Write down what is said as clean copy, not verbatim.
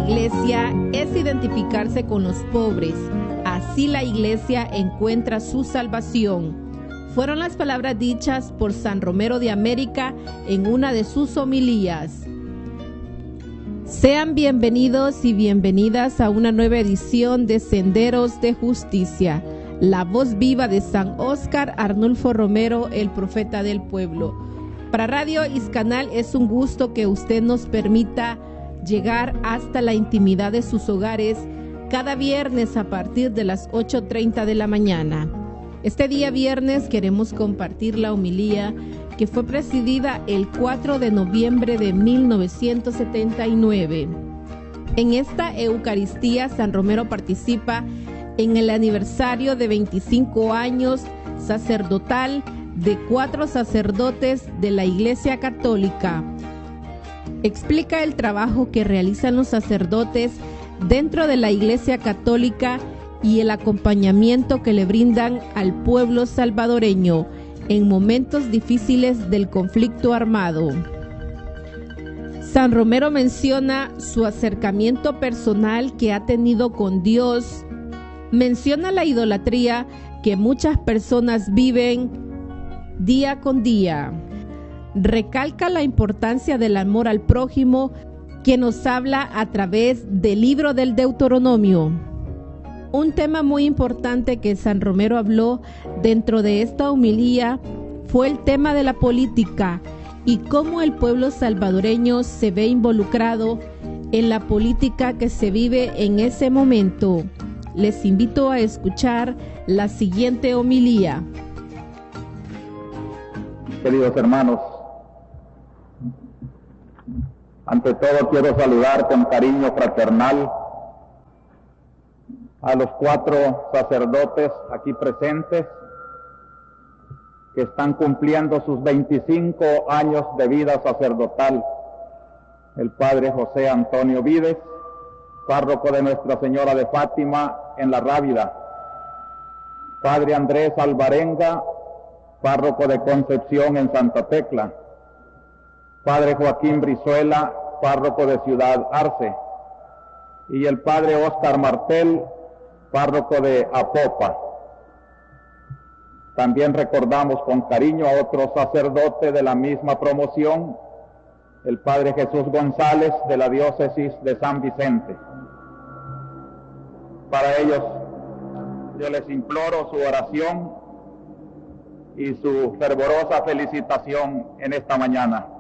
iglesia es identificarse con los pobres. Así la iglesia encuentra su salvación. Fueron las palabras dichas por San Romero de América en una de sus homilías. Sean bienvenidos y bienvenidas a una nueva edición de Senderos de Justicia, la voz viva de San Óscar Arnulfo Romero, el profeta del pueblo. Para Radio Iscanal es un gusto que usted nos permita llegar hasta la intimidad de sus hogares cada viernes a partir de las 8:30 de la mañana. Este día viernes queremos compartir la homilía que fue presidida el 4 de noviembre de 1979. En esta Eucaristía, San Romero participa en el aniversario de 25 años sacerdotal de 4 sacerdotes de la Iglesia Católica. Explica el trabajo que realizan los sacerdotes dentro de la Iglesia Católica y el acompañamiento que le brindan al pueblo salvadoreño en momentos difíciles del conflicto armado. San Romero menciona su acercamiento personal que ha tenido con Dios, menciona la idolatría que muchas personas viven día con día. Recalca la importancia del amor al prójimo que nos habla a través del libro del Deuteronomio. Un tema muy importante que San Romero habló dentro de esta homilía fue el tema de la política y cómo el pueblo salvadoreño se ve involucrado en la política que se vive en ese momento. Les invito a escuchar la siguiente homilía. Queridos hermanos, ante todo quiero saludar con cariño fraternal a los 4 sacerdotes aquí presentes que están cumpliendo sus 25 años de vida sacerdotal. El padre José Antonio Vides, párroco de Nuestra Señora de Fátima en La Rábida. Padre Andrés Alvarenga, párroco de Concepción en Santa Tecla. Padre Joaquín Brizuela, párroco de Ciudad Arce. Y el padre Óscar Martel, párroco de Apopa. También recordamos con cariño a otro sacerdote de la misma promoción, el padre Jesús González de la diócesis de San Vicente. Para ellos yo les imploro su oración y su fervorosa felicitación en esta mañana.